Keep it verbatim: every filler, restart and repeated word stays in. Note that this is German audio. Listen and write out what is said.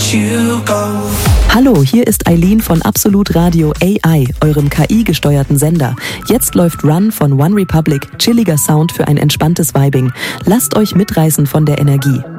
you go. Hallo, hier ist Eileen von Absolut Radio A I, eurem K I-gesteuerten Sender. Jetzt läuft Run von One Republic, chilliger Sound für ein entspanntes Vibing. Lasst euch mitreißen von der Energie.